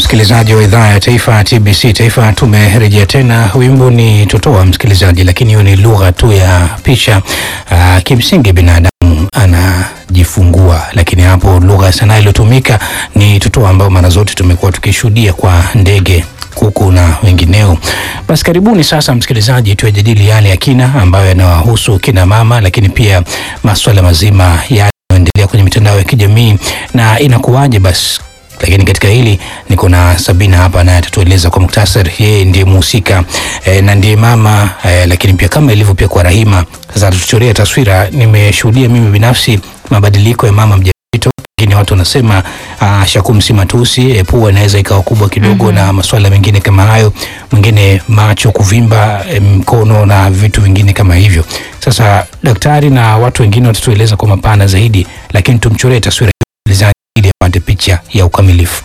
Msikilizaji wa idhaa ya taifa TBC Taifa, tumerejea tena. Wimbo ni Totoa msikilizaji, lakini hiyo ni lugha tu ya picha. Kimsingi binadamu anajifungua, lakini hapo lugha sana iliyotumika ni Totoa, ambao mara zote tumekuwa tukishuhudia kwa ndege, kuku na wengineo. Basi karibuni sasa msikilizaji, tuyajadili yale ya kina ambayo yanawahusu kina mama, lakini pia masuala mazima yanayoendelea kwenye mitandao ya kijamii na inakuwaje basi. Lakini katika hili niko na Sabina hapa, naye atatueleza kwa muktasari. Yeye ndiye mhusika na ndiye mama, lakini pia kama ilivyo pia kwa Rahima. Sasa tuchorea taswira. Nimeshuhudia mimi binafsi mabadiliko ya mama mjamzito. Wengine watu wanasema shakum si matusi, pua inaweza ikawa kubwa kidogo na masuala mengine kama hayo. Mwingine macho kuvimba, mkono na vitu vingine kama hivyo. Sasa daktari na watu wengine watatueleza kwa mapana zaidi, lakini tumchoree taswira ili apate picha ya ukamilifu.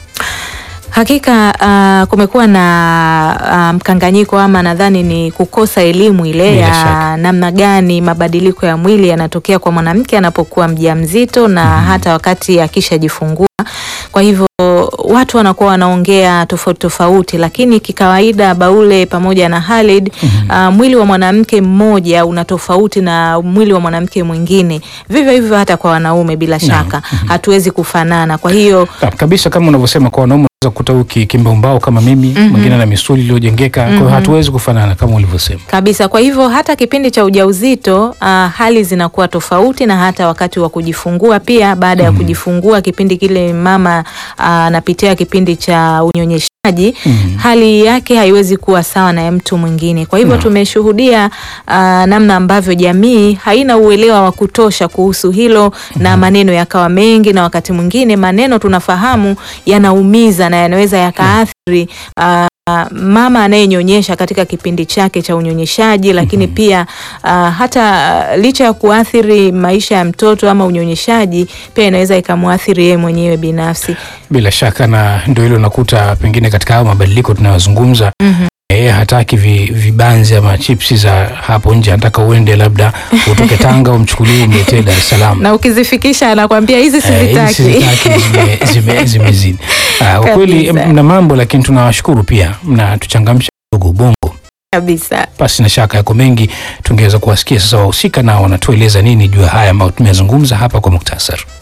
Hakika kumekuwa na mkanganyiko, ama nadhani ni kukosa elimu ile ya namna gani mabadiliko ya mwili yanatokea kwa mwanamke anapokuwa mjamzito na hata wakati akishajifungua. Kwa hivyo watu wanakuwa wanaongea tofauti tofauti, lakini kikawaida Baule pamoja na Khalid, mwili wa mwanamke mmoja una tofauti na mwili wa mwanamke mwingine. Vivyo hivyo hata kwa wanaume bila shaka hatuwezi kufanana. Kwa hiyo kabisa kama unavyosema, kwa wanaume unaweza kukuta ukimba kama mimi, mwingine na misuli iliyojengeka, kwa hiyo hatuwezi kufanana kama ulivyosema. Kabisa. Kwa hivyo hata kipindi cha ujauzito hali zinakuwa tofauti, na hata wakati wa kujifungua pia, baada ya kujifungua, kipindi kile mama anapitia kipindi cha unyonyeshaji, hali yake haiwezi kuwa sawa na ya mtu mwingine. Kwa hivyo tumeshuhudia namna ambavyo jamii haina uelewa wa kutosha kuhusu hilo, na maneno yakawa mengi, na wakati mwingine maneno tunafahamu yanaumiza na yanaweza yakaathiri mama anayenyonyesha katika kipindi chake cha unyonyeshaji, lakini pia hata licha ya kuathiri maisha ya mtoto ama unyonyeshaji, pia inaweza ikamuathiri yeye mwenyewe binafsi. Bila shaka, na ndio hilo nakuta pengine katika hao mabadiliko tunayozungumza, hataki vibanzi ama chipsi za hapo nje, anataka uende labda utoke Tanga umchukulie umletee Dar es Salaam, na ukizifikisha anakuambia hizi sizitaki, zimezidi. Kweli mna mambo, lakini tunawashukuru pia mnatuchangamsha kidogo bongo. Kabisa. Basi na shaka yako mengi tungeweza kuwasikia sasa wahusika na wanatueleza nini juu ya haya ambayo tumezungumza hapa kwa muktasari.